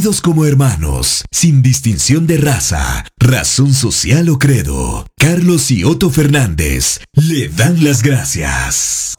unidos como hermanos, sin distinción de raza, razón social o credo. Carlos y Otto Fernández le dan las gracias.